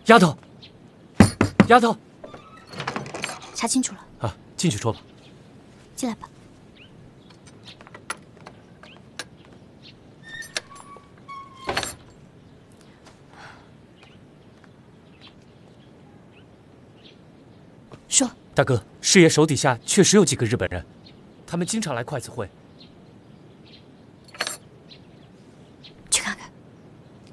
丫头，丫头， 查清楚了啊，进去说吧。 进来吧。说， 大哥，师爷手底下确实有几个日本人，他们经常来筷子会，